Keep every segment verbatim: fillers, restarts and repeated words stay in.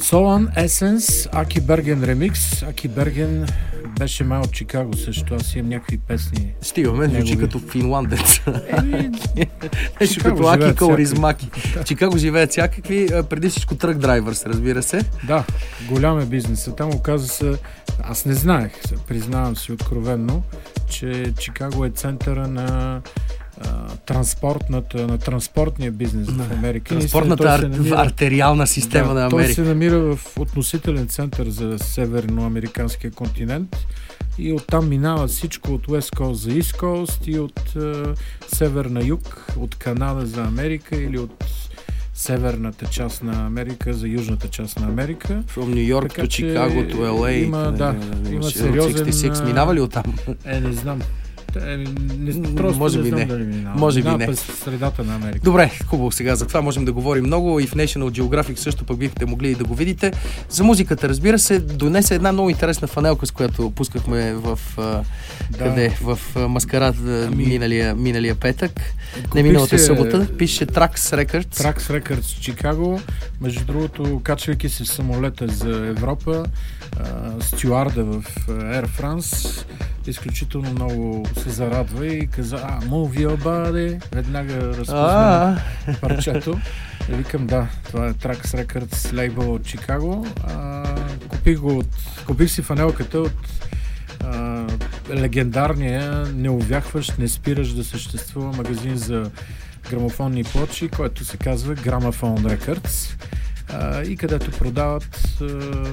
Solon Essence, Аки Берген ремикс. Аки Берген беше май от Чикаго също. Аз имам някакви песни. Стигаме, звучи като финландец. Еми, Нещо като Аки Кауризмаки. Чикаго живеят всякакви, преди всичко трък драйвърс, разбира се. Да, голям е бизнесът. Там оказа се, аз не знаех, признавам си откровенно, че Чикаго е центъра на Uh, транспортната, на транспортния бизнес в Америка. Транспортната ар... намира... артериална система да, на Америка. Той се намира в относителен център за северноамериканския континент и оттам минава всичко от West Coast за East Coast и от uh, север на юг, от Канада за Америка или от северната част на Америка за южната част на Америка. From New York to Chicago to Ел Ей. Има, да, има сериозен... шейсет и шест минава ли оттам? Е, не знам. Е, не, просто може не би знам не. Дали минава. Може би минава не. През средата на Америка. Добре, хубаво сега. За това можем да говорим много и в National Geographic също пък бихте могли и да го видите. За музиката, разбира се, донесе една много интересна фанелка, с която пускахме в да. къде? В Маскарад ами... миналия, миналия петък. Не миналата се... събота. Пише Trax Records. Trax Records Чикаго. Между другото, качвайки се в самолета за Европа, стюарда в Air France изключително много се зарадва и каза, а, move your body, веднага разпозна парчето. И викам, да, това е Trax Records лейбъл от Чикаго. А, купих го от, купих си фанелката от а, легендарния, неувяхващ, не спираш да съществува магазин за грамофонни плочи, който се казва Gramophone Records а, и където продават а,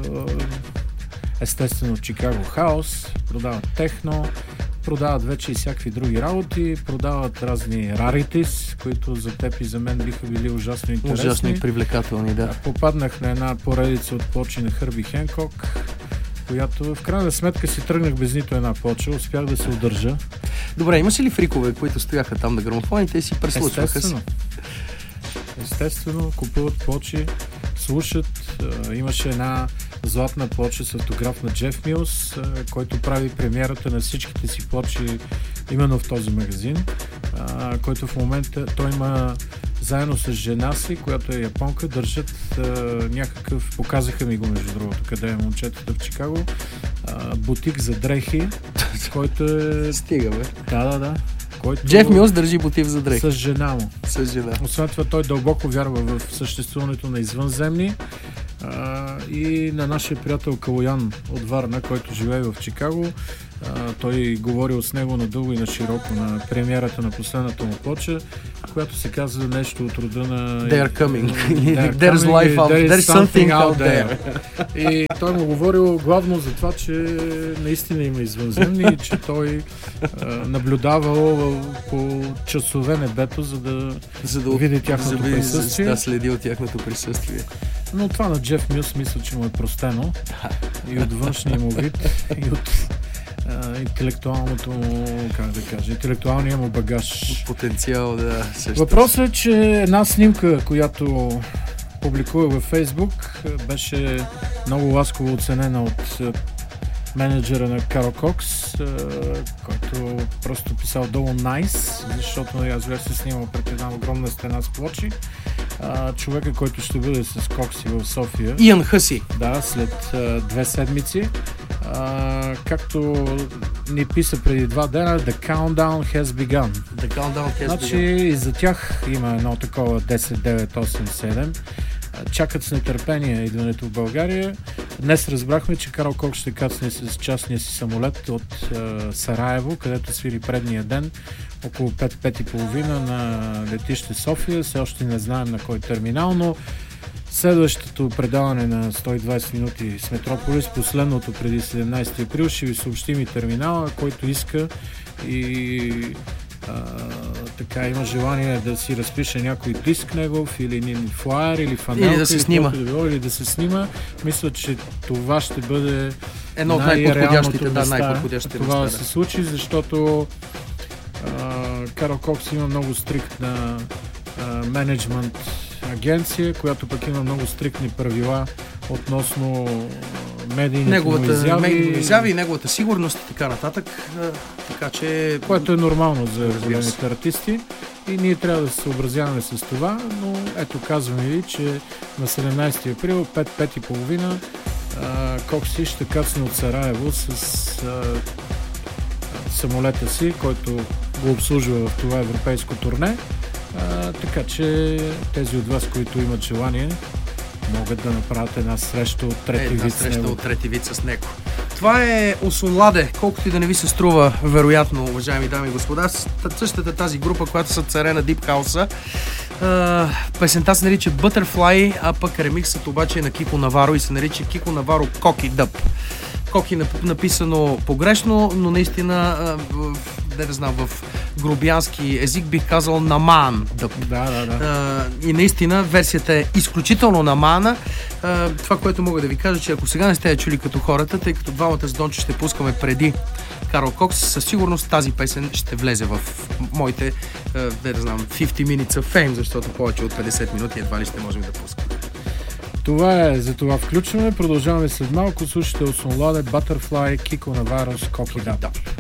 естествено Чикаго Хаус, продават техно, продават вече и всякакви други работи, продават разни раритис, които за теб и за мен биха били ужасно интересни. Ужасно и привлекателни, да. Попаднах на една поредица от плочи на Хърби Хенкок, която в крайна сметка си тръгнах без нито една плоча, успях да се удържа. Добре, имаш ли фрикове, които стояха там на грамофоните и си преслушваха си? Естествено, купуват плочи, слушат. Имаше една златна плоча с автограф на Джеф Милс, който прави премиерата на всичките си плочи именно в този магазин, който в момента той има заедно с жена си, която е японка, държат някакъв, показаха ми го между другото, къде е момчетата в Чикаго, бутик за дрехи, който е... Стига, бе. Да, да, да. Който... Джеф Милс държи бутик за дрехи. С жена му. С жена. Освен това, той дълбоко вярва в съществуването на извънземни а, и на нашия приятел Калоян от Варна, който живее в Чикаго. А, той говорил с него надълго и на широко на премиерата на последната му плоча, която се казва нещо от рода на... They are coming. They are There's life out there. There's something out there. И той му говорил главно за това, че наистина има извънземни и че той а, наблюдавал по часове небето, за да, за да види тяхното за присъствие. Да следи от тяхното присъствие. Но това на Джеф Милс мисля, че му е простено. И от външния му вид, и от Uh, интелектуалното му, как да кажа, интелектуалния му багаж. Потенциал, да. Също. Въпросът е, че една снимка, която публикува във Фейсбук, беше много ласково оценена от менеджера на Карл Кокс, който просто писал долу nice, защото аз вече се снимал пред една огромна стена с плочи. Човека, който ще бъде с Кокси в София. Иан Хъси. Да, след а, две седмици. А, както ни писа преди два дена, The Countdown has begun. The Countdown has значи, begun. И за тях има едно такова десет девет осем седем. Чакат с нетърпение идването в България. Днес разбрахме, че Карл Кокс ще кацне с частния си самолет от а, Сараево, където свири предния ден около пет и половина на летище София. Все още не знаем на кой терминал, но следващото предаване на сто и двайсет минути с Метрополис, последното преди седемнайсети април, ще ви съобщим и терминала, който иска и а, така има желание да си разпише някой диск негов или флаер или фанелка, или да се снима. Да било, или да се снима. Мисля, че това ще бъде едно от най-подходящите, да, най-подходящите това места, да се случи, защото Карл Кокс има много стриктна менеджмент агенция, която пък има много стриктни правила относно медийните му изяви. изяви и неговата сигурност и така нататък. Така че... Което е нормално за големите артисти. и ние трябва да се съобразяваме с това, но ето казваме ви, че на седемнайсети април, пет пет и половина, Кокси ще кацне от Сараево с а, самолета си, който го обслужва в това европейско турне. А, така че тези от вас, които имат желание, могат да направят една среща от трети една вид с среща него. от трети вид с него. Това е Осунладе, колкото и да не ви се струва, вероятно, уважаеми дами и господа, същата тази група, която са царе на Deep House. Песента се нарича Butterfly, а пък ремиксът обаче е на Кико Наваро и се нарича Кико Наваро Коки Дъб. Коки написано погрешно, но наистина, не да знам, в грубиянски език бих казал наман дъб. Да, да, да. И наистина версията е изключително намана. Това, което мога да ви кажа, че ако сега не сте я чули като хората, тъй като двамата с Дончо ще пускаме преди Карл Кокс, със сигурност тази песен ще влезе в моите, не да знам, петдесет minutes of fame, защото повече от петдесет минути едва ли ще можем да пускаме. Това е за това включване. Продължаваме след малко. Слушайте Осунладе, Butterfly, Кико Наваро с Коки Дъб.